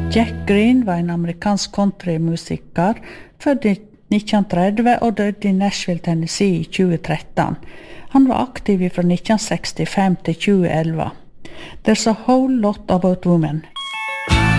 Jack Green var en amerikansk countrymusiker, født i 1930 og døde i Nashville, Tennessee i 2013. Han var aktiv fra 1965 til 2011. There's a whole lot about women.